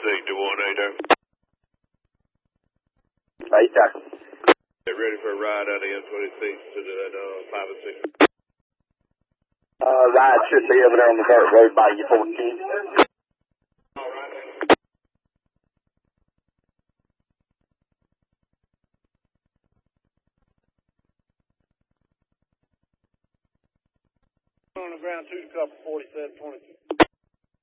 to 180. Hey, sir. Get ready for a ride out of M26 to that 5 and 6. Ride should be over there on the dirt road by your 14. All right. On the ground, 2 to couple 4722.